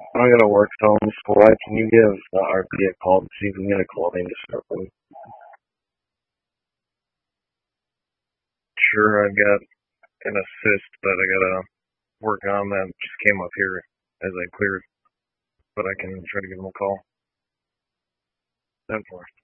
I gotta work phone school. Can you give the RP a call to see if we can get a clothing to start with? Sure, I've got an assist that I gotta work on that just came up here as I cleared, but I can try to give him a call. 10-4.